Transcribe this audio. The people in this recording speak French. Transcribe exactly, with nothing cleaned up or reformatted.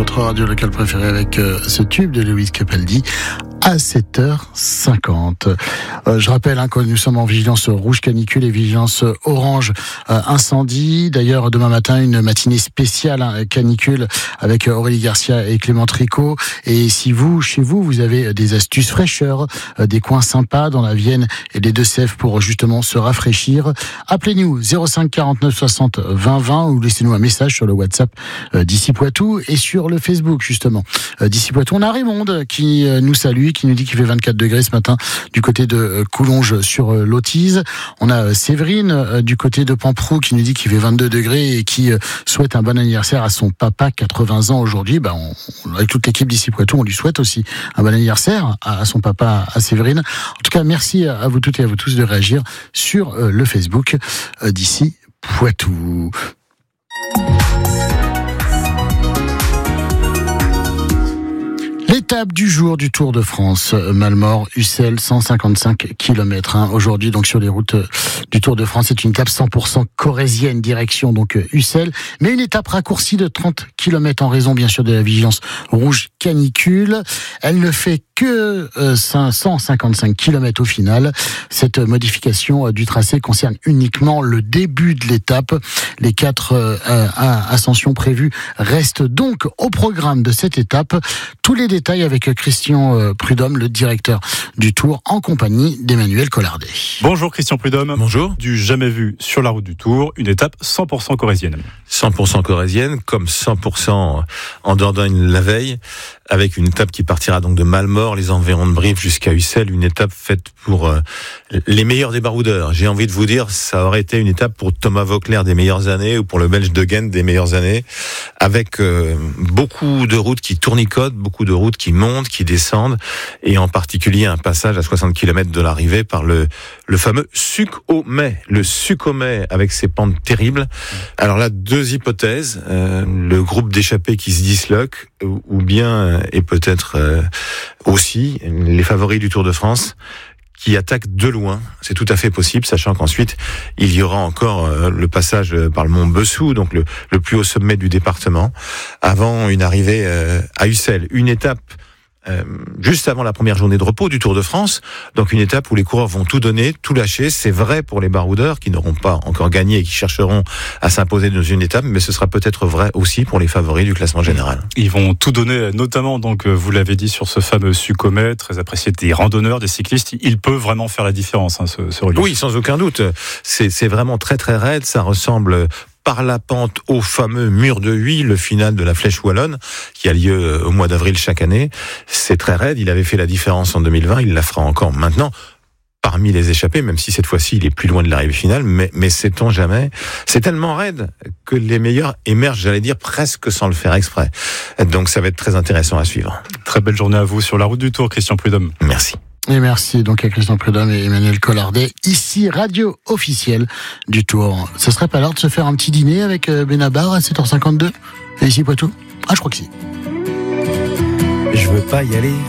votre radio locale préférée avec euh, ce tube de Lewis Capaldi à sept heures cinquante. Euh, je rappelle hein, que nous sommes en vigilance rouge canicule et vigilance orange euh, incendie. D'ailleurs, demain matin, une matinée spéciale hein, canicule avec Aurélie Garcia et Clément Tricot. Et si vous, chez vous, vous avez des astuces fraîcheurs, euh, des coins sympas dans la Vienne et les Deux-Sèvres pour justement se rafraîchir, appelez-nous zéro cinq quarante-neuf soixante vingt vingt ou laissez-nous un message sur le WhatsApp euh, d'Ici Poitou et sur le Facebook justement euh, d'Ici Poitou. On a Raymond qui euh, nous salue, qui nous dit qu'il fait vingt-quatre degrés ce matin du côté de euh, Coulonges sur euh, l'Autise. On a euh, Séverine euh, du côté de Pamprou qui nous dit qu'il fait vingt-deux degrés et qui euh, souhaite un bon anniversaire à son papa, quatre-vingts ans aujourd'hui. Bah, on, on, avec toute l'équipe d'Ici Poitou, on lui souhaite aussi un bon anniversaire à, à son papa, à Séverine. En tout cas, merci à vous toutes et à vous tous de réagir sur euh, le Facebook euh, d'Ici Poitou. L'étape du jour du Tour de France, Malmort-Ussel, cent cinquante-cinq kilomètres hein, aujourd'hui donc sur les routes du Tour de France. C'est une étape cent pour cent corrézienne, direction donc Ussel, mais une étape raccourcie de trente kilomètres en raison bien sûr de la vigilance rouge canicule. Elle ne fait que euh, cent cinquante-cinq kilomètres au final. Cette modification euh, du tracé concerne uniquement le début de l'étape. Les quatre euh, euh, ascensions prévues restent donc au programme de cette étape. Tous les détails avec Christian Prudhomme, le directeur du Tour, en compagnie d'Emmanuel Collardet. Bonjour Christian Prudhomme. Bonjour. Du jamais vu sur la route du Tour, une étape cent pour cent corrézienne. cent pour cent corrézienne, comme cent pour cent en Dordogne la veille, avec une étape qui partira donc de Malmort, les environs de Brive jusqu'à Ussel, une étape faite pour euh, les meilleurs des baroudeurs. J'ai envie de vous dire, ça aurait été une étape pour Thomas Voeckler des meilleures années ou pour le Belge De Gendt des meilleures années, avec euh, beaucoup de routes qui tournicotent, beaucoup de routes qui montent, qui descendent, et en particulier un passage à soixante kilomètres de l'arrivée par le, le fameux Suc au Mai, le Suc au Mai avec ses pentes terribles. Alors là, deux hypothèses, euh, le groupe d'échappés qui se disloque, ou, ou bien, et peut-être euh, aussi, les favoris du Tour de France, qui attaquent de loin. C'est tout à fait possible, sachant qu'ensuite, il y aura encore euh, le passage par le mont Bessou, donc le, le plus haut sommet du département, avant une arrivée euh, à Ussel. Une étape euh, juste avant la première journée de repos du Tour de France, donc une étape où les coureurs vont tout donner, tout lâcher. C'est vrai pour les baroudeurs qui n'auront pas encore gagné et qui chercheront à s'imposer dans une étape, mais ce sera peut-être vrai aussi pour les favoris du classement général. Ils vont tout donner, notamment, donc vous l'avez dit, sur ce fameux Suc au Mai, très apprécié des randonneurs, des cyclistes. Il peut vraiment faire la différence, hein, ce, ce relief. Oui, sans aucun doute. C'est, c'est vraiment très très raide. Ça ressemble par la pente au fameux mur de Huy, le final de la Flèche Wallonne, qui a lieu au mois d'avril chaque année. C'est très raide, il avait fait la différence en deux mille vingt, il la fera encore maintenant, parmi les échappés, même si cette fois-ci il est plus loin de l'arrivée finale, mais, mais sait-on jamais. C'est tellement raide que les meilleurs émergent, j'allais dire, presque sans le faire exprès. Donc ça va être très intéressant à suivre. Très belle journée à vous sur la route du Tour, Christian Prudhomme. Merci. Et merci donc à Christian Prudhomme et Emmanuel Collardet, ici radio officielle du Tour. Ce serait pas l'heure de se faire un petit dîner avec Benabar à sept heures cinquante-deux et Ici Poitou? Ah, je crois que si. Je veux pas y aller.